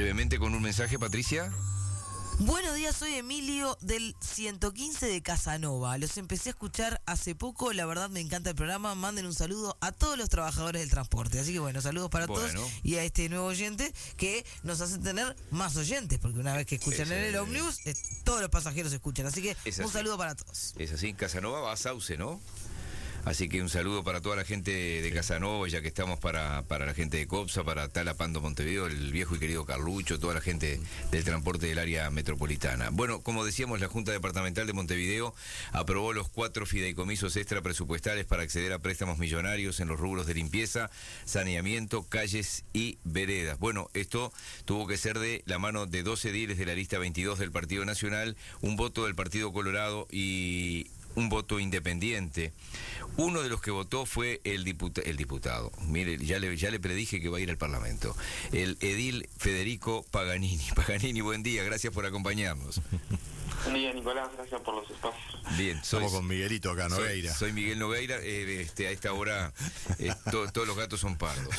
brevemente con un mensaje, Patricia. Buenos días, soy Emilio del 115 de Casanova. Los empecé a escuchar hace poco, la verdad me encanta el programa. Manden un saludo a todos los trabajadores del transporte. Así que bueno, saludos para todos y a este nuevo oyente que nos hace tener más oyentes, porque una vez que escuchan en el ómnibus, todos los pasajeros escuchan. Así que un saludo para todos. Es así, Casanova va a Sauce, ¿no? Así que un saludo para toda la gente de Casanova, ya que estamos para la gente de COPSA, para Talapando Montevideo, el viejo y querido Carlucho, toda la gente del transporte del área metropolitana. Bueno, como decíamos, la Junta Departamental de Montevideo aprobó los 4 fideicomisos extra presupuestales para acceder a préstamos millonarios en los rubros de limpieza, saneamiento, calles y veredas. Bueno, esto tuvo que ser de la mano de 12 ediles de la lista 22 del Partido Nacional, un voto del Partido Colorado y un voto independiente. Uno de los que votó fue el diputado. Mire, ya le predije que va a ir al Parlamento. El edil Federico Paganini. Paganini, buen día, gracias por acompañarnos. Buen día, Nicolás, gracias por los espacios. Bien, somos con Miguelito acá, Nogueira. Soy Miguel Nogueira, a esta hora todos los gatos son pardos.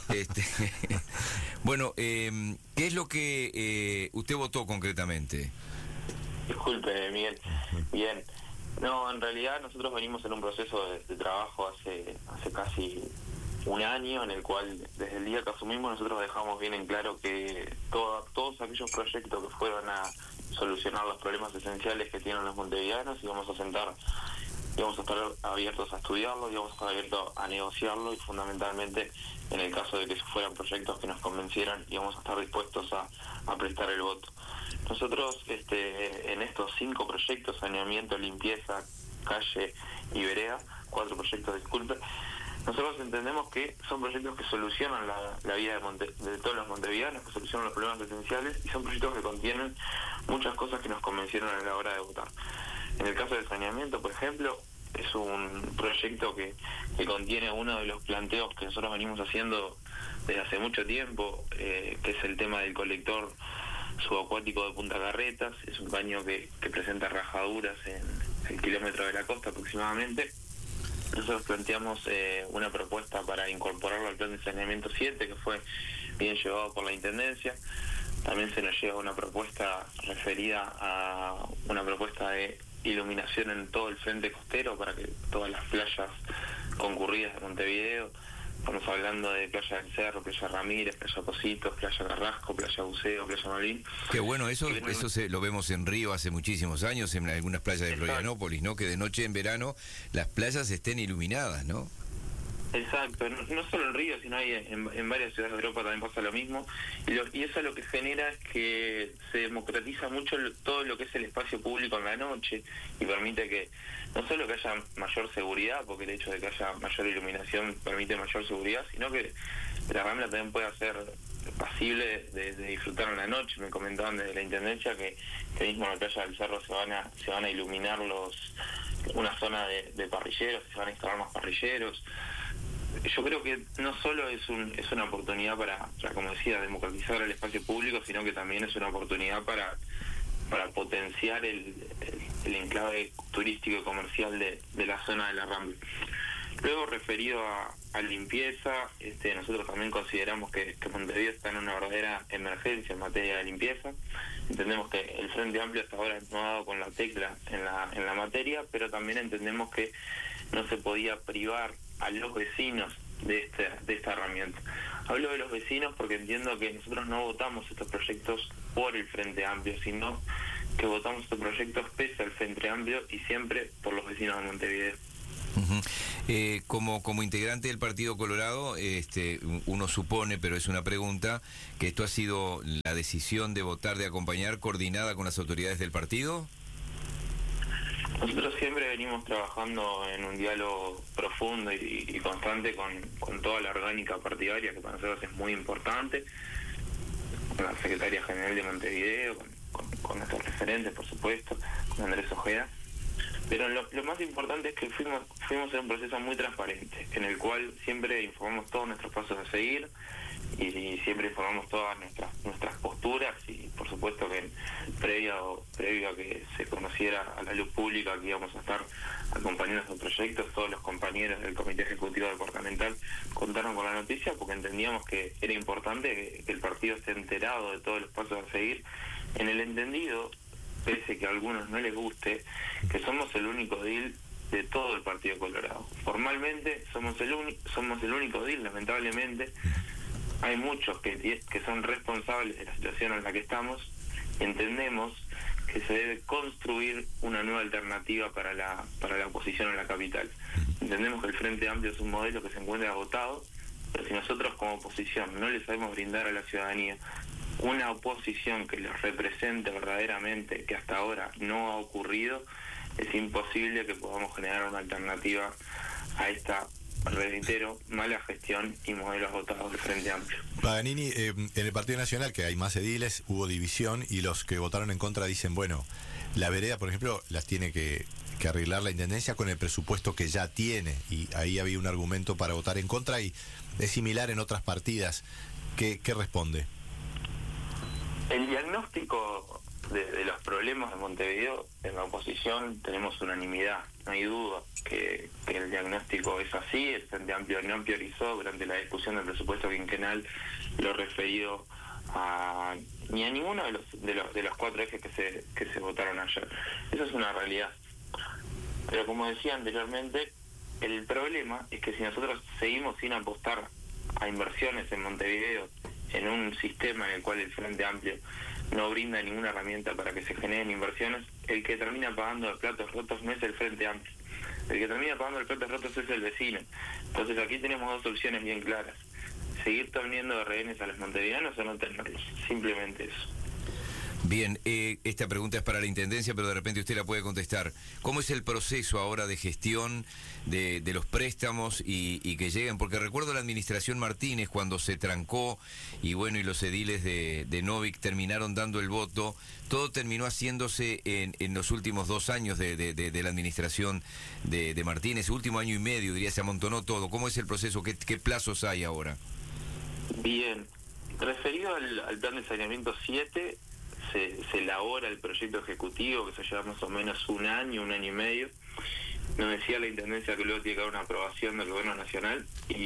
Bueno, ¿qué es lo que usted votó concretamente? Disculpe, Miguel. Bien. No, en realidad nosotros venimos en un proceso de trabajo hace casi un año, en el cual desde el día que asumimos nosotros dejamos bien en claro que todos aquellos proyectos que fueron a solucionar los problemas esenciales que tienen los montevideanos íbamos a estar abiertos a estudiarlo, íbamos a estar abiertos a negociarlo y fundamentalmente en el caso de que fueran proyectos que nos convencieran íbamos a estar dispuestos a prestar el voto. Nosotros en estos 5 proyectos, saneamiento, limpieza, calle y vereda, 4 proyectos, disculpe, nosotros entendemos que son proyectos que solucionan la vida de todos los montevideanos, que solucionan los problemas esenciales y son proyectos que contienen muchas cosas que nos convencieron a la hora de votar. En el caso de saneamiento, por ejemplo, es un proyecto que contiene uno de los planteos que nosotros venimos haciendo desde hace mucho tiempo, que es el tema del colector subacuático de Punta Carretas. Es un caño que presenta rajaduras en el kilómetro de la costa aproximadamente. Nosotros planteamos una propuesta para incorporarlo al plan de saneamiento 7, que fue bien llevado por la Intendencia. También se nos lleva una propuesta referida a una propuesta de iluminación en todo el frente costero para que todas las playas concurridas de Montevideo, estamos hablando de Playa del Cerro, Playa Ramírez, Playa Positos, Playa Carrasco, Playa Buceo, Playa Malvin. Qué bueno, eso lo vemos en Río hace muchísimos años, en algunas playas de Florianópolis, ¿no? Que de noche en verano las playas estén iluminadas, ¿no? Exacto, no solo en Río, sino en varias ciudades de Europa también pasa lo mismo, y eso lo que genera es que se democratiza mucho todo lo que es el espacio público en la noche y permite que no solo que haya mayor seguridad, porque el hecho de que haya mayor iluminación permite mayor seguridad, sino que la Rambla también puede ser pasible de disfrutar en la noche. Me comentaban desde la Intendencia que mismo en la Playa del Cerro se van a iluminar una zona de parrilleros, se van a instalar más parrilleros. Yo creo que no solo es una oportunidad para, como decía, democratizar el espacio público, sino que también es una oportunidad para potenciar el enclave turístico y comercial de la zona de la Rambla. Luego, referido a limpieza, nosotros también consideramos que Montevideo está en una verdadera emergencia en materia de limpieza. Entendemos que el Frente Amplio hasta ahora no ha dado con la tecla en la materia, pero también entendemos que no se podía privar a los vecinos de esta herramienta. Hablo de los vecinos porque entiendo que nosotros no votamos estos proyectos por el Frente Amplio, sino que votamos estos proyectos pese al Frente Amplio y siempre por los vecinos de Montevideo. Como integrante del Partido Colorado, uno supone, pero es una pregunta, que esto ha sido la decisión de votar, de acompañar, coordinada con las autoridades del partido. Nosotros siempre venimos trabajando en un diálogo profundo y constante con toda la orgánica partidaria, que para nosotros es muy importante, con la Secretaría General de Montevideo, con nuestros referentes, por supuesto, con Andrés Ojeda. Pero lo más importante es que fuimos en un proceso muy transparente, en el cual siempre informamos todos nuestros pasos a seguir y siempre informamos todas nuestras posturas y, por supuesto, supuesto que previo a que se conociera a la luz pública que íbamos a estar acompañando estos proyectos, todos los compañeros del Comité Ejecutivo Departamental contaron con la noticia porque entendíamos que era importante que el partido esté enterado de todos los pasos a seguir, en el entendido, pese que a algunos no les guste, que somos el único deal de todo el Partido Colorado. Formalmente somos el único deal, lamentablemente. Hay muchos que son responsables de la situación en la que estamos. Entendemos que se debe construir una nueva alternativa para la oposición en la capital. Entendemos que el Frente Amplio es un modelo que se encuentra agotado, pero si nosotros como oposición no le sabemos brindar a la ciudadanía una oposición que los represente verdaderamente, que hasta ahora no ha ocurrido, es imposible que podamos generar una alternativa a esta, reitero, mala gestión y modelo agotado del Frente Amplio. Paganini, en el Partido Nacional, que hay más ediles, hubo división y los que votaron en contra dicen, bueno, la vereda, por ejemplo, las tiene que arreglar la Intendencia con el presupuesto que ya tiene, y ahí había un argumento para votar en contra y es similar en otras partidas. ¿Qué responde? El diagnóstico de los problemas de Montevideo, en la oposición tenemos unanimidad, no hay duda que el diagnóstico es así. El Frente Amplio no priorizó durante la discusión del presupuesto quinquenal lo referido ni a ninguno de los 4 ejes que se votaron ayer. Eso es una realidad. Pero como decía anteriormente, el problema es que si nosotros seguimos sin apostar a inversiones en Montevideo, en un sistema en el cual el Frente Amplio no brinda ninguna herramienta para que se generen inversiones, el que termina pagando los platos rotos no es el Frente Amplio. El que termina pagando los platos rotos es el vecino. Entonces aquí tenemos 2 soluciones bien claras: seguir teniendo de rehenes a los montevideanos o no tenerlos. Simplemente eso. Bien, esta pregunta es para la Intendencia, pero de repente usted la puede contestar. ¿Cómo es el proceso ahora de gestión de los préstamos y que lleguen? Porque recuerdo la administración Martínez cuando se trancó y bueno, y los ediles de Novik terminaron dando el voto. Todo terminó haciéndose en los últimos 2 años de la administración de Martínez, último año y medio, diría, se amontonó todo. ¿Cómo es el proceso? ¿Qué plazos hay ahora? Bien, referido al plan de saneamiento 7, se elabora el proyecto ejecutivo, que se lleva más o menos un año y medio. Nos decía la Intendencia que luego tiene que haber una aprobación del Gobierno Nacional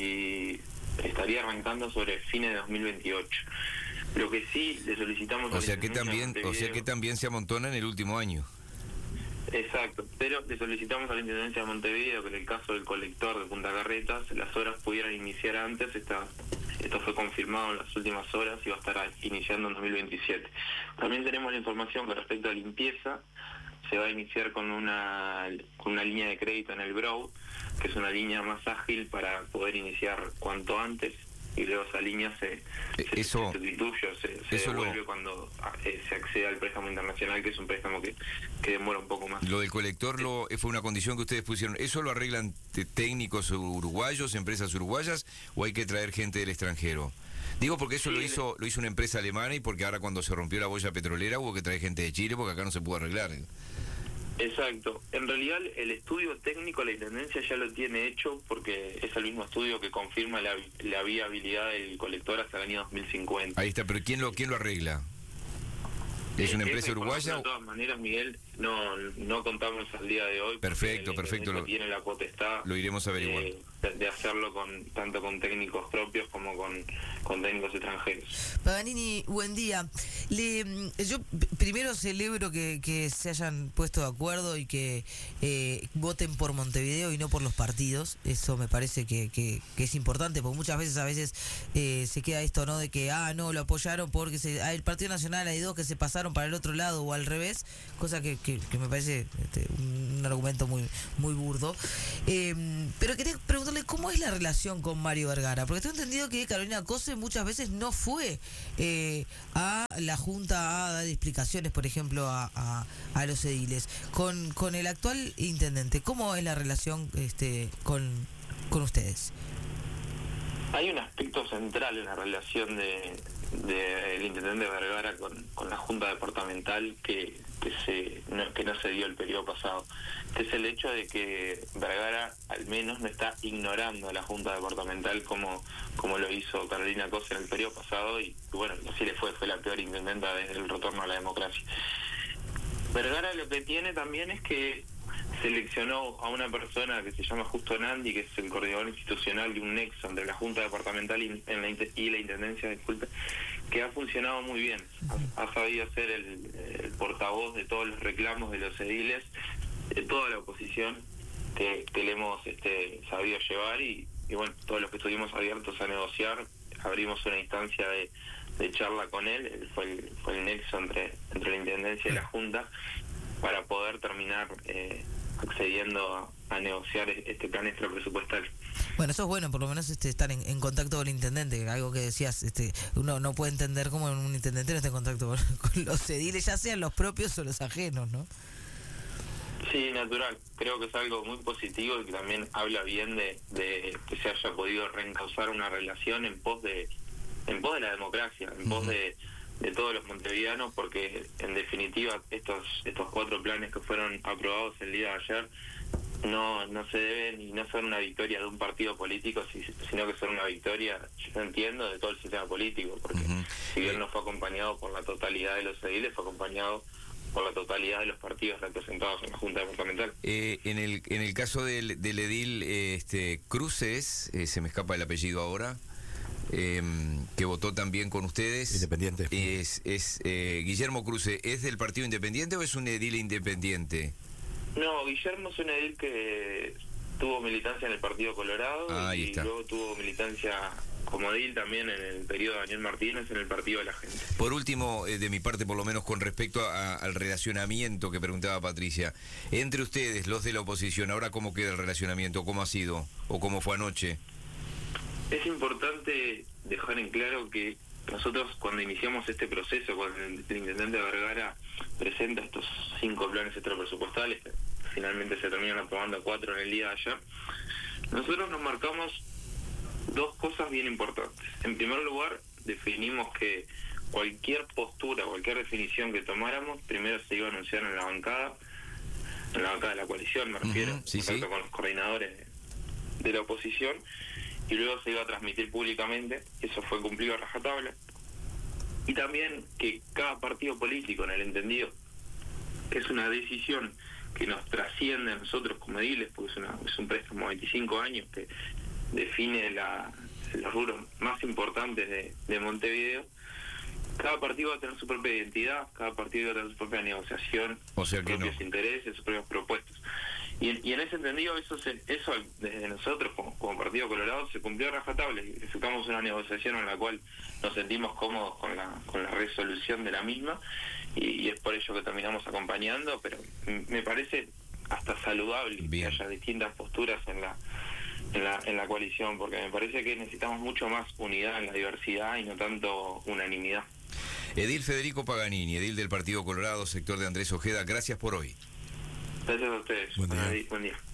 y estaría arrancando sobre fines de 2028. Lo que sí le solicitamos... O sea que también se amontona en el último año. Exacto, pero le solicitamos a la Intendencia de Montevideo que en el caso del colector de Punta Carretas las obras pudieran iniciar antes. Esto fue confirmado en las últimas horas y va a estar iniciando en 2027. También tenemos la información que respecto a limpieza se va a iniciar con una línea de crédito en el BROW, que es una línea más ágil para poder iniciar cuanto antes, y luego esa línea se sustituye, se devuelve cuando se accede al préstamo internacional, que es un préstamo que demora un poco más. Lo del colector fue una condición que ustedes pusieron. ¿Eso lo arreglan técnicos uruguayos, empresas uruguayas, o hay que traer gente del extranjero? Digo porque eso sí, lo hizo una empresa alemana, y porque ahora cuando se rompió la boya petrolera hubo que traer gente de Chile porque acá no se pudo arreglar. Exacto. En realidad el estudio técnico la Intendencia ya lo tiene hecho, porque es el mismo estudio que confirma la viabilidad del colector hasta el año 2050. Ahí está, pero ¿quién lo arregla? ¿Es una empresa uruguaya? De todas maneras, Miguel, no contamos al día de hoy. Perfecto. Tiene la potestad. Lo iremos a averiguar. De hacerlo tanto con técnicos propios como con técnicos extranjeros. Paganini, buen día. Yo primero celebro que se hayan puesto de acuerdo y que voten por Montevideo y no por los partidos. Eso me parece que es importante, porque muchas veces se queda esto, ¿no? De que no lo apoyaron porque el Partido Nacional hay 2 que se pasaron para el otro lado o al revés, cosa que me parece un argumento muy muy burdo. Pero quería preguntarle cómo es la relación con Mario Vergara, porque tengo entendido que Carolina Cose muchas veces no fue a la Junta a dar explicaciones, por ejemplo, a los ediles. Con el actual intendente, ¿cómo es la relación con ustedes? Hay un aspecto central en la relación de del intendente Vergara con la Junta Departamental que no se dio el periodo pasado. Es el hecho de que Vergara al menos no está ignorando a la Junta Departamental como lo hizo Carolina Cosa en el periodo pasado, y bueno, así le fue la peor intendenta desde el retorno a la democracia. Vergara lo que tiene también es que seleccionó a una persona que se llama Justo Nandi, que es el coordinador institucional de un nexo entre la Junta Departamental y la Intendencia, disculpe, que ha funcionado muy bien. Ha sabido ser el portavoz de todos los reclamos de los ediles, de toda la oposición, que le hemos sabido llevar, y bueno, todos los que estuvimos abiertos a negociar, abrimos una instancia de charla con él. Fue el nexo entre la Intendencia y la Junta, para poder terminar accediendo a negociar este plan extrapresupuestal. Bueno, eso es bueno, por lo menos estar en contacto con el intendente, algo que decías, uno no puede entender cómo un intendente no está en contacto con los ediles, ya sean los propios o los ajenos, ¿no? Sí, natural. Creo que es algo muy positivo y que también habla bien de que se haya podido reencauzar una relación en pos de la democracia, en pos de todos los montevideanos, porque en definitiva estos 4 planes que fueron aprobados el día de ayer no se deben y no son una victoria de un partido político, sino que son una victoria, yo entiendo, de todo el sistema político, porque si bien no fue acompañado por la totalidad de los ediles, fue acompañado por la totalidad de los partidos representados en la Junta Departamental. En el caso del edil Cruces, se me escapa el apellido ahora, que votó también con ustedes. Independiente. Es Guillermo Cruce, ¿es del Partido Independiente o es un edil independiente? No, Guillermo es un edil que tuvo militancia en el Partido Colorado, y luego tuvo militancia como edil también en el periodo de Daniel Martínez en el Partido de la Gente. Por último, de mi parte, por lo menos con respecto al relacionamiento que preguntaba Patricia, entre ustedes, los de la oposición, ahora cómo queda el relacionamiento, cómo ha sido o cómo fue anoche. Es importante dejar en claro que nosotros, cuando iniciamos este proceso, cuando el intendente Vergara presenta estos 5 planes extrapresupuestales, que finalmente se terminan aprobando 4 en el día de ayer, nosotros nos marcamos 2 cosas bien importantes. En primer lugar, definimos que cualquier postura, cualquier definición que tomáramos, primero se iba a anunciar en la bancada de la coalición, me refiero, con los coordinadores de la oposición, y luego se iba a transmitir públicamente. Eso fue cumplido a rajatabla. Y también que cada partido político, en el entendido que es una decisión que nos trasciende a nosotros como ediles, porque es un préstamo de 25 años que define los rubros más importantes de Montevideo, cada partido va a tener su propia identidad, cada partido va a tener su propia negociación, sus propios intereses, sus propias propuestas. Y en ese entendido, eso desde nosotros como Partido Colorado se cumplió a rajatabla, y efectuamos una negociación en la cual nos sentimos cómodos con la resolución de la misma, y es por ello que terminamos acompañando, pero me parece hasta saludable que haya distintas posturas en la coalición, porque me parece que necesitamos mucho más unidad en la diversidad y no tanto unanimidad. Edil Federico Paganini, edil del Partido Colorado, sector de Andrés Ojeda, gracias por hoy. Gracias a ustedes. Buen día. Buen día.